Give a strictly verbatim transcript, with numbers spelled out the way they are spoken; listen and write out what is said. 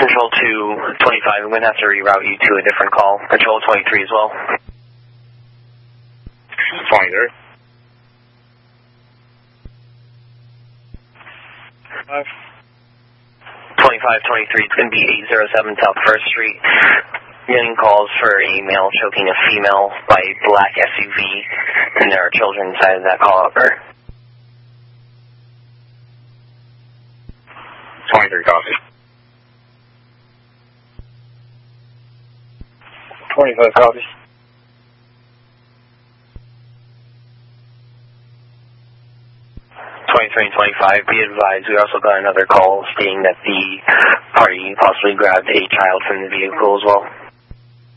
Control two twenty-five, I'm going to have to reroute you to a different call. Control twenty-three as well. twenty-three. Five. twenty-five twenty-three, it's going to be eight oh seven South first Street. Getting calls for a male choking a female by a black S U V, and there are children inside of that call over. twenty-three, copy. twenty-five, copy. twenty-three and twenty-five, be advised, we also got another call stating that the party possibly grabbed a child from the vehicle as well.